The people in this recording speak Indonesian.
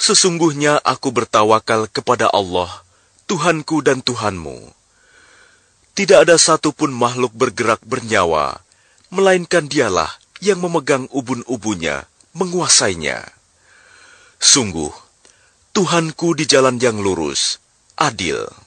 Sesungguhnya aku bertawakal kepada Allah, Tuhanku dan Tuhanmu. Tidak ada satupun makhluk bergerak bernyawa, melainkan Dialah yang memegang ubun-ubunnya, menguasainya. Sungguh, Tuhanku di jalan yang lurus, adil.